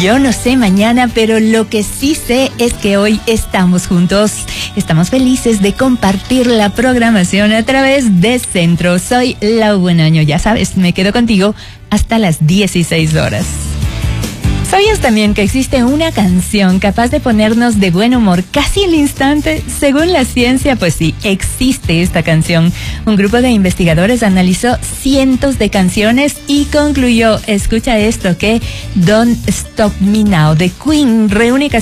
Yo no sé mañana, pero lo que sí sé es que hoy estamos juntos. Estamos felices de compartir la programación a través de Centro. Soy Lau Buenaño, ya sabes, me quedo contigo hasta las 16 horas. ¿Sabías también que existe una canción capaz de ponernos de buen humor casi al instante? Según la ciencia, pues sí, existe esta canción. Un grupo de investigadores analizó cientos de canciones y concluyó, escucha esto, que Don't Stop Me Now de Queen reúne